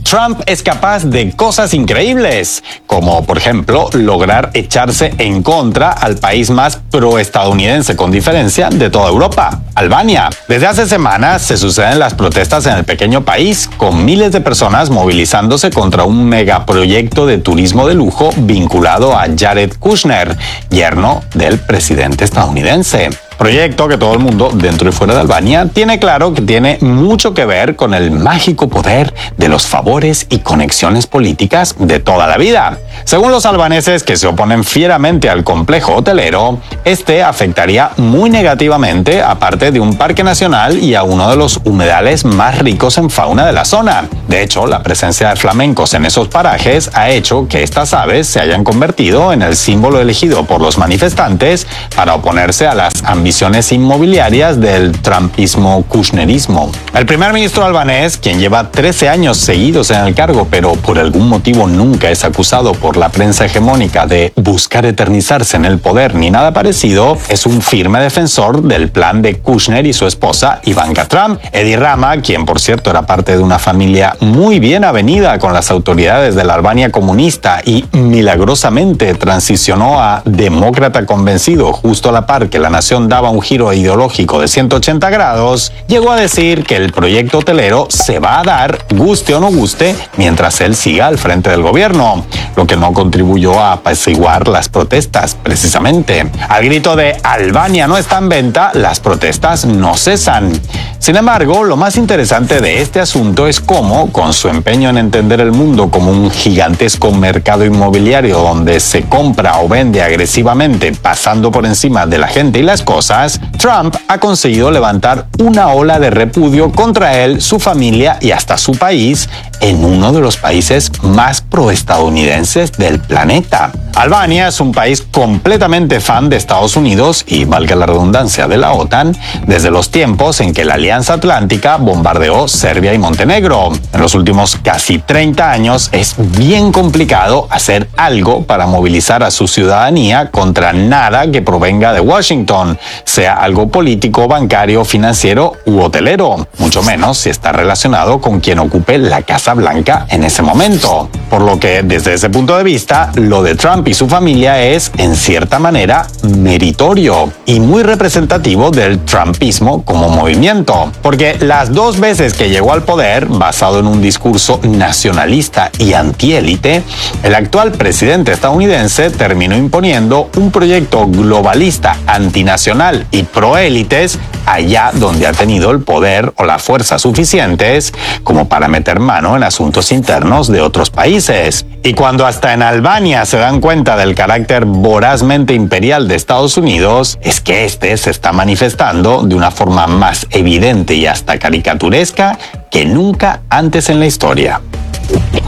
Trump es capaz de cosas increíbles, como por ejemplo lograr echarse en contra al país más proestadounidense con diferencia de toda Europa, Albania. Desde hace semanas se suceden las protestas en el pequeño país, con miles de personas movilizándose contra un megaproyecto de turismo de lujo vinculado a Jared Kushner, yerno del presidente estadounidense. Proyecto que todo el mundo, dentro y fuera de Albania, tiene claro que tiene mucho que ver con el mágico poder de los favores y conexiones políticas de toda la vida. Según los albaneses, que se oponen fieramente al complejo hotelero, este afectaría muy negativamente a parte de un parque nacional y a uno de los humedales más ricos en fauna de la zona. De hecho, la presencia de flamencos en esos parajes ha hecho que estas aves se hayan convertido en el símbolo elegido por los manifestantes para oponerse a las ambiciones inmobiliarias del trumpismo kushnerismo. El primer ministro albanés, quien lleva 13 años seguidos en el cargo, pero por algún motivo nunca es acusado por la prensa hegemónica de buscar eternizarse en el poder ni nada parecido, es un firme defensor del plan de Kushner y su esposa Ivanka Trump. Edi Rama, quien por cierto era parte de una familia muy bien avenida con las autoridades de la Albania comunista y milagrosamente transicionó a demócrata convencido justo a la par que la nación daba un giro ideológico de 180 grados, llegó a decir que el proyecto hotelero se va a dar, guste o no guste, mientras él siga al frente del gobierno, lo que no contribuyó a apaciguar las protestas, precisamente. Al grito de Albania no está en venta, las protestas no cesan. Sin embargo, lo más interesante de este asunto es cómo, con su empeño en entender el mundo como un gigantesco mercado inmobiliario donde se compra o vende agresivamente pasando por encima de la gente y las cosas, Trump ha conseguido levantar una ola de repudio contra él, su familia y hasta su país en uno de los países más proestadounidenses del planeta. Albania es un país completamente fan de Estados Unidos y, valga la redundancia, de la OTAN, desde los tiempos en que la Alianza Atlántica bombardeó Serbia y Montenegro. En los últimos casi 30 años es bien complicado hacer algo para movilizar a su ciudadanía contra nada que provenga de Washington, sea algo político, bancario, financiero u hotelero, mucho menos si está relacionado con quien ocupe la Casa Blanca en ese momento. Por lo que, desde ese punto de vista, lo de Trump y su familia es, en cierta manera, meritorio y muy representativo del trumpismo como movimiento. Porque las dos veces que llegó al poder, basado en un discurso nacionalista y antiélite, el actual presidente estadounidense terminó imponiendo un proyecto globalista antinacional y proélites allá donde ha tenido el poder o la fuerza suficientes como para meter mano en asuntos internos de otros países. Y cuando hasta en Albania se dan cuenta del carácter vorazmente imperial de Estados Unidos, es que este se está manifestando de una forma más evidente y hasta caricaturesca que nunca antes en la historia.